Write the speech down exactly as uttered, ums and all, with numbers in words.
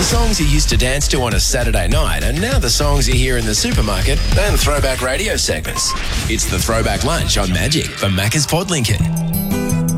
songs you used to dance to on a Saturday night are now the songs you hear in the supermarket and throwback radio segments. It's the Throwback Lunch on Magic for Macca's Pod Lincoln.